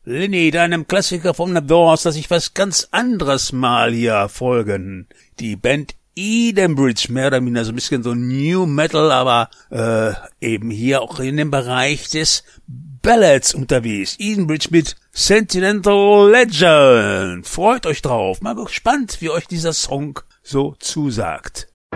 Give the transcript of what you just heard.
Lenny, deinem Klassiker von The Doors, dass ich was ganz anderes mal hier folgen. Die Band Edenbridge, mehr oder minder so ein bisschen so New Metal, aber eben hier auch in dem Bereich des Ballads unterwegs. Edenbridge mit Sentimental Legend. Freut euch drauf. Mal gespannt, wie euch dieser Song so zusagt.